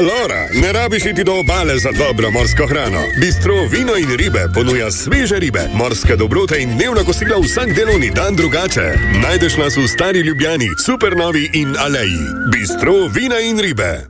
Alora, ne rabiš iti do obale za dobro morsko hrano. Bistro Vino in ribe ponuja sveže ribe, morske dobrote in dnevna kosila vsak delovni dan drugače. Najdeš nas v Stari Ljubljani, Supernovi in Aleji. Bistro Vina in ribe.